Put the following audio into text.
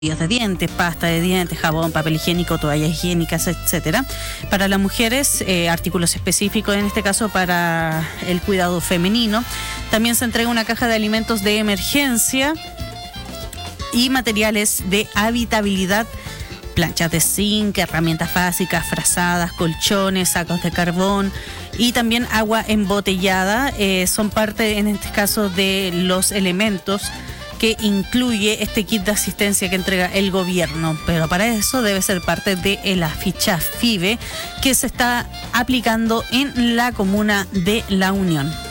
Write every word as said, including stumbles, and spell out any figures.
de dientes, pasta de dientes, jabón, papel higiénico, toallas higiénicas, etcétera. Para las mujeres, eh, artículos específicos, en este caso para el cuidado femenino. También se entrega una caja de alimentos de emergencia y materiales de habitabilidad, planchas de zinc, herramientas básicas, frazadas, colchones, sacos de carbón y también agua embotellada. Eh, son parte, en este caso, de los elementos que incluye este kit de asistencia que entrega el gobierno, pero para eso debe ser parte de la ficha FIBE que se está aplicando en la comuna de La Unión.